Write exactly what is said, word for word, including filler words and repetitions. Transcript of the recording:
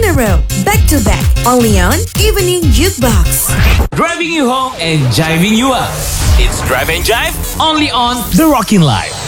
a row, back to back, only on Evening Jukebox. Driving you home and jiving you up. It's Drive and Jive only on The Rockin' Life.